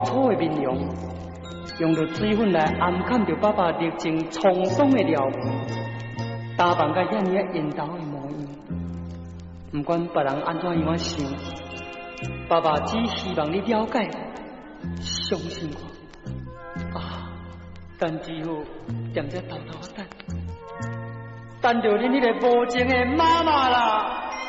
楚的面容，用着水粉来暗看着爸爸历经沧桑的了无，打扮甲遐尔缘投的模样。不管别人安怎样想，爸爸只希望你了解我，相信我。啊，但只好踮遮偷偷等，等着恁迄个无情的妈妈啦。